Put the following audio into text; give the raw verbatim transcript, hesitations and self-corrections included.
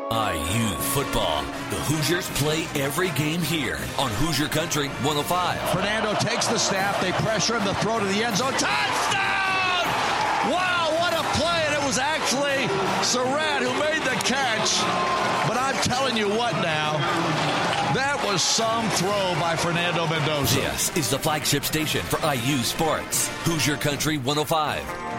I U football. The Hoosiers play every game here on Hoosier Country one oh five. Fernando takes the snap. They pressure him. The throw to the end zone. Touchdown! Wow, what a play. And it was actually Surratt who made the catch. But I'm telling you what now. That was some throw by Fernando Mendoza. This is the flagship station for I U Sports. Hoosier Country one oh five.